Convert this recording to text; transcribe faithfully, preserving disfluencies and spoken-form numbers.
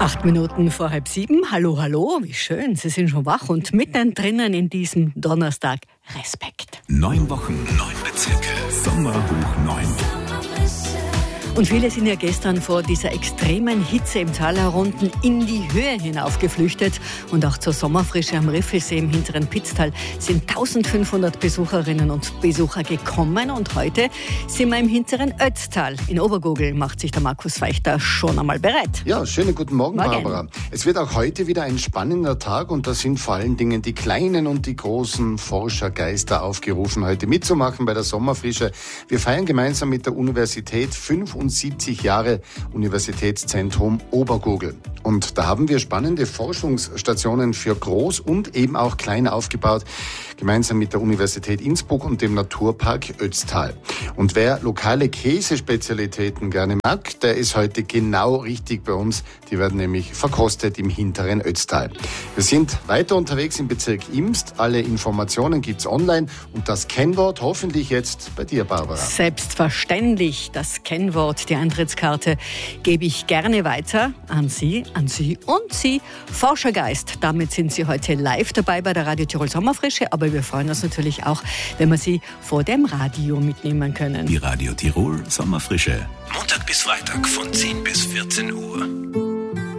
Acht Minuten vor halb sieben. Hallo, hallo, wie schön, Sie sind schon wach und mittendrin in diesem Donnerstag. Respekt. Neun Wochen, neun Bezirke, Sommer hoch neun. Und viele sind ja gestern vor dieser extremen Hitze im Tal herunten in die Höhe hinauf geflüchtet. Und auch zur Sommerfrische am Riffelsee im hinteren Pitztal sind eintausendfünfhundert Besucherinnen und Besucher gekommen. Und heute sind wir im hinteren Ötztal. In Obergurgl macht sich der Markus Feichter schon einmal bereit. Ja, schönen guten Morgen, Morgen, Barbara. Es wird auch heute wieder ein spannender Tag und da sind vor allen Dingen die kleinen und die großen Forschergeister aufgerufen, heute mitzumachen bei der Sommerfrische. Wir feiern gemeinsam mit der Universität fünfundsiebzig Jahre Universitätszentrum Obergurgl. Und da haben wir spannende Forschungsstationen für groß und eben auch klein aufgebaut, gemeinsam mit der Universität Innsbruck und dem Naturpark Ötztal. Und wer lokale Käsespezialitäten gerne mag, der ist heute genau richtig bei uns. Die werden nämlich verkostet im hinteren Ötztal. Wir sind weiter unterwegs im Bezirk Imst. Alle Informationen gibt's online und das Kennwort hoffentlich jetzt bei dir, Barbara. Selbstverständlich, das Kennwort, die Eintrittskarte gebe ich gerne weiter an Sie, an Sie und Sie. Forschergeist, damit sind Sie heute live dabei bei der Radio Tirol Sommerfrische, aber wir freuen uns natürlich auch, wenn wir Sie vor dem Radio mitnehmen können. Die Radio Tirol Sommerfrische. Montag bis Freitag von zehn bis vierzehn Uhr.